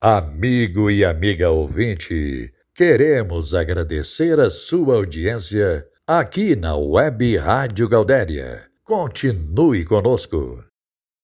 Amigo e amiga ouvinte, queremos agradecer a sua audiência aqui na Web Rádio Gaudéria. Continue conosco.